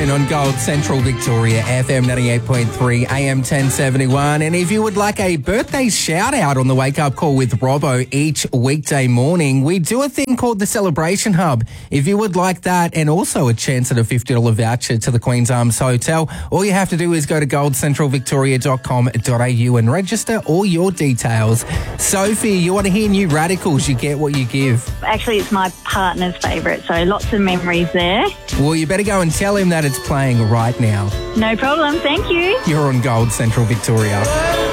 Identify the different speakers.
Speaker 1: Afternoon on Gold Central Victoria, FM 98.3, AM 1071. And if you would like a birthday shout out on the Wake Up Call with Robbo each weekday morning, we do a thing called the Celebration Hub. If you would like that and also a chance at a $50 voucher to the Queen's Arms Hotel, all you have to do is go to goldcentralvictoria.com.au and register all your details. Sophie, you want to hear New Radicals? You get what you give.
Speaker 2: Actually, it's my partner's favourite, so lots of memories there.
Speaker 1: Well, you better go and tell him that it's playing right now.
Speaker 2: No problem, thank you.
Speaker 1: You're on Gold Central Victoria.